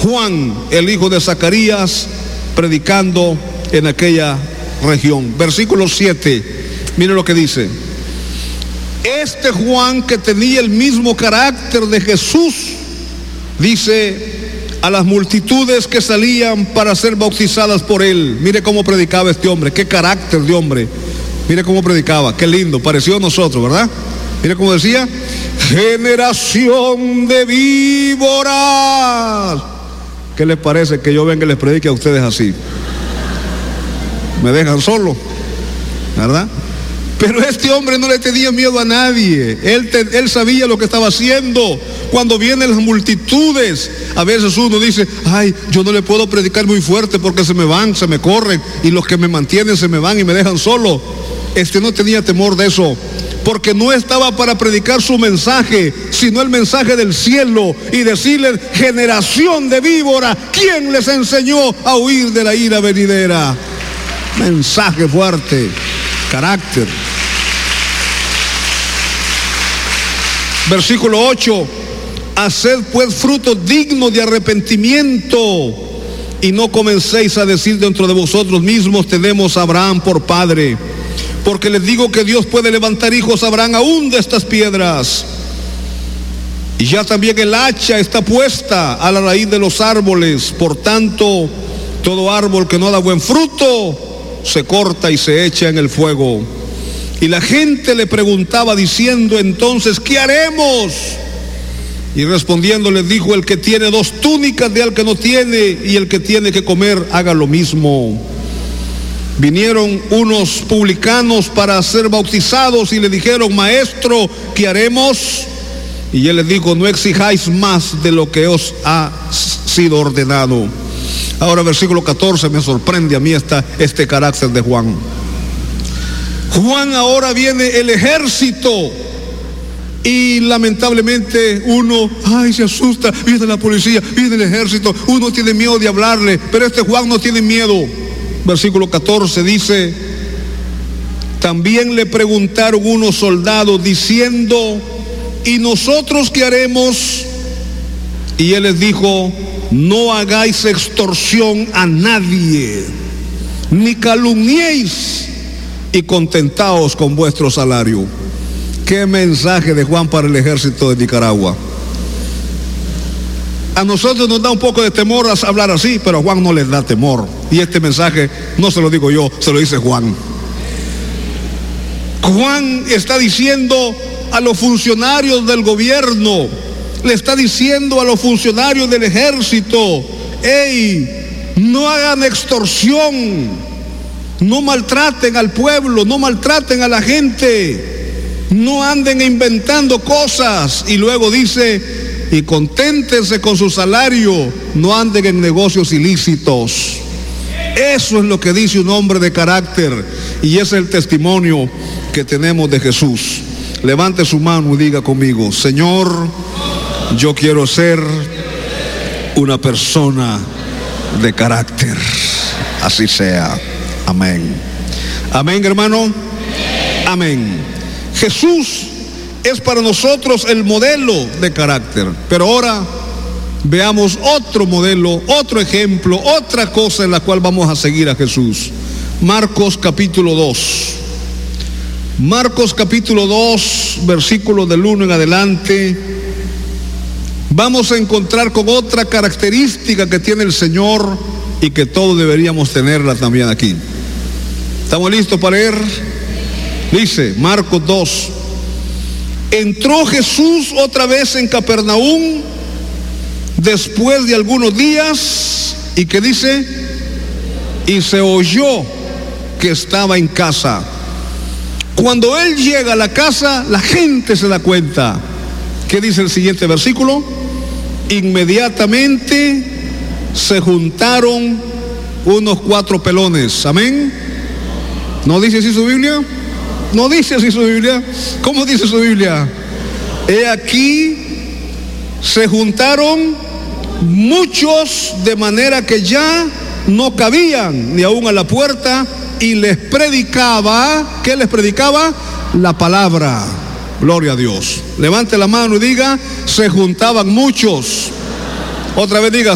Juan, el hijo de Zacarías, predicando en aquella región. Versículo 7, mire lo que dice. Este Juan, que tenía el mismo carácter de Jesús, dice a las multitudes que salían para ser bautizadas por él. Mire cómo predicaba este hombre, qué carácter de hombre. Mire cómo predicaba, qué lindo, pareció a nosotros, ¿verdad? Mire cómo decía: generación de víboras. ¿Qué les parece que yo venga y les predique a ustedes así? Me dejan solo, ¿verdad? Pero este hombre no le tenía miedo a nadie. Él sabía lo que estaba haciendo. Cuando vienen las multitudes, a veces uno dice: ay, yo no le puedo predicar muy fuerte porque se me van, se me corren, y los que me mantienen se me van y me dejan solo. Este no tenía temor de eso, porque no estaba para predicar su mensaje, sino el mensaje del cielo, y decirles: generación de víbora, ¿quién les enseñó a huir de la ira venidera? Mensaje fuerte, carácter. Versículo 8: haced pues fruto digno de arrepentimiento, y no comencéis a decir dentro de vosotros mismos: tenemos a Abraham por padre. Porque les digo que Dios puede levantar hijos a Abraham aún de estas piedras. Y ya también el hacha está puesta a la raíz de los árboles. Por tanto, todo árbol que no da buen fruto se corta y se echa en el fuego. Y la gente le preguntaba diciendo entonces: ¿qué haremos? Y respondiendo les dijo: el que tiene 2 túnicas dé al que no tiene, y el que tiene que comer haga lo mismo. Vinieron unos publicanos para ser bautizados y le dijeron: maestro, ¿qué haremos? Y él les dijo: no exijáis más de lo que os ha sido ordenado. Ahora versículo 14, me sorprende a mí este carácter de Juan. Juan, ahora viene el ejército, y lamentablemente uno, ay, se asusta, viene la policía, viene el ejército, uno tiene miedo de hablarle, pero este Juan no tiene miedo. Versículo 14 dice: también le preguntaron unos soldados diciendo: ¿y nosotros qué haremos? Y él les dijo: no hagáis extorsión a nadie, ni calumniéis, y contentaos con vuestro salario. Qué mensaje de Juan para el ejército de Nicaragua. A nosotros nos da un poco de temor hablar así, pero a Juan no les da temor. Y este mensaje no se lo digo yo, se lo dice Juan. Juan está diciendo a los funcionarios del gobierno, le está diciendo a los funcionarios del ejército: hey, no hagan extorsión, no maltraten al pueblo, no maltraten a la gente, no anden inventando cosas. Y luego dice: y conténtense con su salario, no anden en negocios ilícitos. Eso es lo que dice un hombre de carácter, y ese es el testimonio que tenemos de Jesús. Levante su mano y diga conmigo: Señor, yo quiero ser una persona de carácter. Así sea. Amén. Amén, hermano. Amén. Jesús es para nosotros el modelo de carácter. Pero ahora veamos otro modelo, otro ejemplo, otra cosa en la cual vamos a seguir a Jesús. Marcos capítulo 2. Marcos capítulo 2, versículo del 1 en adelante. Vamos a encontrar con otra característica que tiene el Señor y que todos deberíamos tenerla también aquí. ¿Estamos listos para leer? Dice Marcos 2. Entró Jesús otra vez en Capernaum después de algunos días, y ¿qué dice? Y se oyó que estaba en casa. Cuando él llega a la casa, la gente se da cuenta. ¿Qué dice el siguiente versículo? Inmediatamente se juntaron unos 4 pelones. Amén. ¿No dice así su Biblia? No dice así su Biblia. ¿Cómo dice su Biblia? He aquí, se juntaron muchos de manera que ya no cabían ni aún a la puerta, y les predicaba. ¿Qué les predicaba? La palabra. Gloria a Dios. Levante la mano y diga: se juntaban muchos. Otra vez diga: